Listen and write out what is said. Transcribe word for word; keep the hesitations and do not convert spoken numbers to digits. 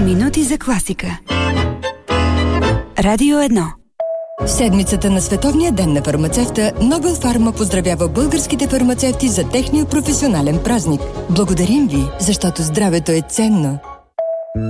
Минути за класика. Радио едно. В седмицата на Световния ден на фармацевта Нобел Фарма поздравява българските фармацевти за техния професионален празник. Благодарим ви, защото здравето е ценно.